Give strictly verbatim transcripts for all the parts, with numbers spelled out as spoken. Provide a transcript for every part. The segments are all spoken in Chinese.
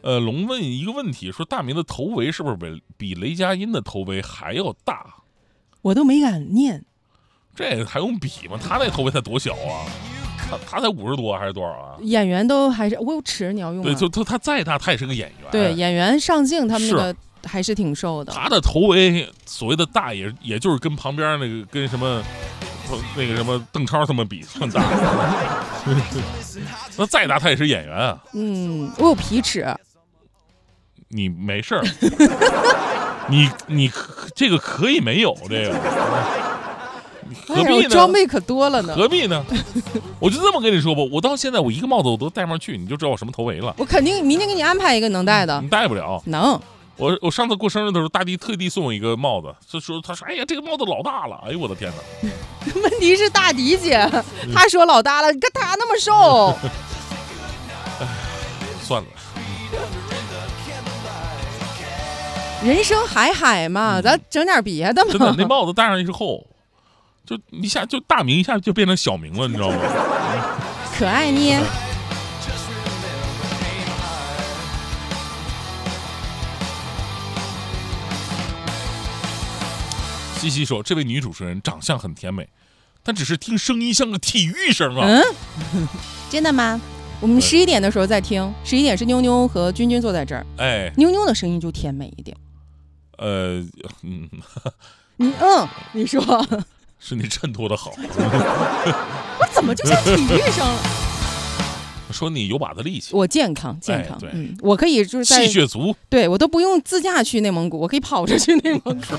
呃，龙问一个问题，说大明的头围是不是比比雷佳音的头围还要大？ 我都没敢念。 这还用比吗？他那头围才多小啊！他他才五十多还是多少啊？ 演员都还是我有尺你要用吗？ 对，就他他再大，他也是个演员。 对，演员上镜他们那个还是挺瘦的。 他的头围所谓的大也也就是跟旁边那个跟什么那个什么邓超他们比算大。那再大他也是演员啊。 嗯，我有皮尺。 你没事儿。你你这个可以没有这个。何必呢？ 装备可多了呢。 何必呢？我就这么跟你说吧，我到现在我一个帽子我都戴上去，你就知道我什么头围了。 我肯定明天给你安排一个能戴的。 你戴不了。 能。 我我上次过生日的时候，大弟特地送我一个帽子，他说他说哎呀这个帽子老大了，哎呦我的天哪！ 问题是大迪姐，她说老大了，你看她那么瘦。 哎，算了。 人生海海嘛，嗯、咱整点别的嘛。 真的，那帽子戴上之后。就一下就大明一下就变成小明了，你知道吗？ 可爱呢。 西西说，这位女主持人长相很甜美，但只是听声音像个体育声啊。 嗯，真的吗？我们十一点的时候在听，十一点是妞妞和君君坐在这儿。 哎， 妞妞的声音就甜美一点。 呃，嗯， 你嗯，你说。 是你衬托的好。 我怎么就像体育生了？ 说你有把子力气。 我健康健康， 哎、对、 嗯，我可以就是在气血足。 对，我都不用自驾去内蒙古，我可以跑着去内蒙古。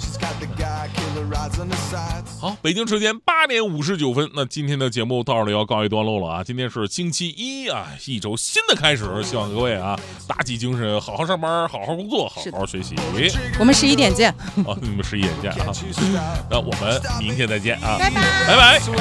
好，北京时间八点五十九分，那今天的节目到这里要告一段落了啊！今天是星期一啊，一周新的开始，希望各位啊打起精神，好好上班，好好工作，好好学习。 我们十一点见。 好，你们十一点见啊！那我们明天再见啊！ 拜拜， 拜拜。